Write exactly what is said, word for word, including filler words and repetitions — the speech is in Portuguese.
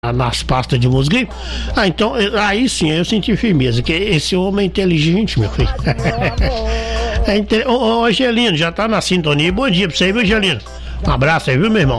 nas pastas de musguinho. Ah, então, aí sim, eu senti firmeza, que esse homem é inteligente, meu filho. É inte... Ô, ô, Angelino, já tá na sintonia. Bom dia pra você, viu, Angelino? Um abraço aí, viu, meu irmão?